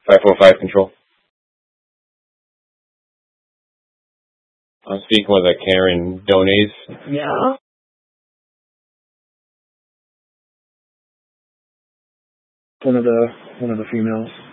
545 control. I'm speaking with a Karen Donaze. Yeah. One of the females.